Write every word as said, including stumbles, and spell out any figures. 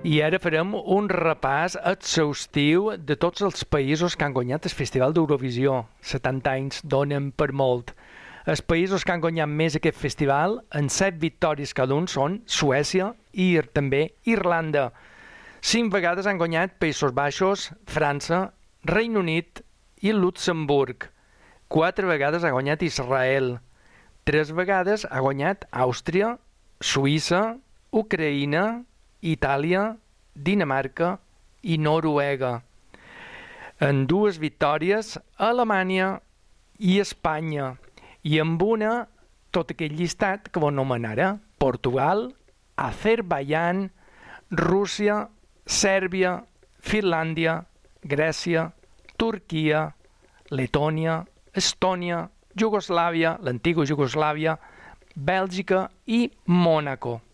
I ara farem un repàs exhaustiu de tots els països que han guanyat el Festival d'Eurovisió. setanta anys donen per molt. Els països que han guanyat més aquest festival, en set victòries cada un, són Suècia i també Irlanda. Cinc vegades han guanyat Països Baixos, França, Regne Unit i Luxemburg. Quatre vegades ha guanyat Israel. Tres vegades ha guanyat Àustria, Suïssa, Ucraïna, Itàlia, Dinamarca i Noruega. En dues victòries, Alemanya i Espanya. I amb una, tot aquell llistat que vos anomenarà Portugal, Azerbaiyán, Rússia, Sèrbia, Finlàndia, Grècia, Turquia, Letònia, Estònia, Iugoslàvia, l'antiga Iugoslàvia, Bèlgica i Mònaco.